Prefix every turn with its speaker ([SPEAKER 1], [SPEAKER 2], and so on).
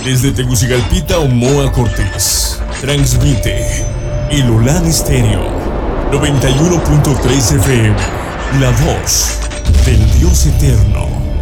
[SPEAKER 1] Desde Tegucigalpita, Omoa Cortés, transmite El Olán Estéreo 91.3 FM, la voz del Dios eterno.